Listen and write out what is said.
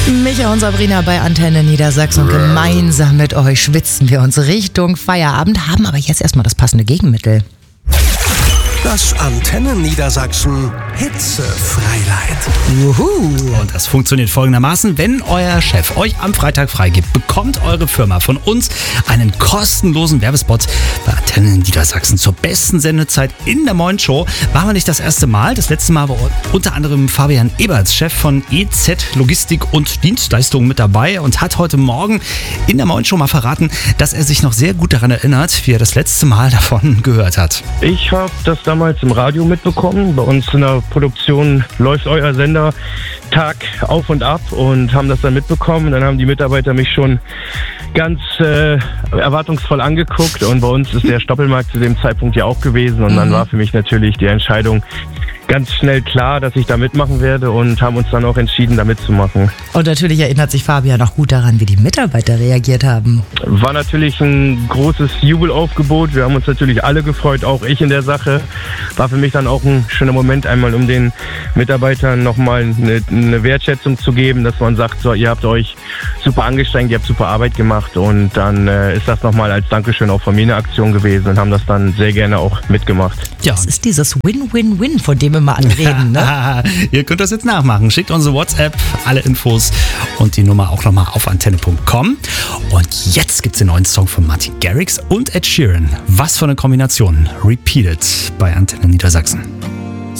Micha und Sabrina bei Antenne Niedersachsen und gemeinsam mit euch schwitzen wir uns Richtung Feierabend, haben aber jetzt erstmal das passende Gegenmittel. Das Antenne Niedersachsen Hitzefreiheit. Und das funktioniert folgendermaßen: Wenn euer Chef euch am Freitag freigibt, bekommt eure Firma von uns einen kostenlosen Werbespot bei Antenne Niedersachsen zur besten Sendezeit in der Moin Show. War nicht das erste Mal. Das letzte Mal war unter anderem Fabian Eberts, Chef von EZ Logistik und Dienstleistungen, mit dabei und hat heute Morgen in der Moin Show mal verraten, dass er sich noch sehr gut daran erinnert, wie er das letzte Mal davon gehört hat. Ich habe das damals im Radio mitbekommen. Bei uns in der Produktion läuft euer Sender Tag auf und ab und haben das dann mitbekommen. Dann haben die Mitarbeiter mich schon ganz erwartungsvoll angeguckt und bei uns ist der Stoppelmarkt zu dem Zeitpunkt ja auch gewesen und dann war für mich natürlich die Entscheidung ganz schnell klar, dass ich da mitmachen werde und haben uns dann auch entschieden, da mitzumachen. Und natürlich erinnert sich Fabian noch gut daran, wie die Mitarbeiter reagiert haben. War natürlich ein großes Jubelaufgebot. Wir haben uns natürlich alle gefreut, auch ich in der Sache. War für mich dann auch ein schöner Moment, einmal um den Mitarbeitern nochmal eine Wertschätzung zu geben, dass man sagt, so, ihr habt euch super angestrengt, ihr habt super Arbeit gemacht und dann ist das nochmal als Dankeschön auch von mir eine Aktion gewesen und haben das dann sehr gerne auch mitgemacht. Ja, es ist dieses Win-Win-Win, von dem wir mal anreden, ne? Ihr könnt das jetzt nachmachen. Schickt unsere WhatsApp, alle Infos und die Nummer auch nochmal auf antenne.com. Und jetzt gibt's den neuen Song von Martin Garrix und Ed Sheeran. Was für eine Kombination. Repeated bei Antenne Niedersachsen.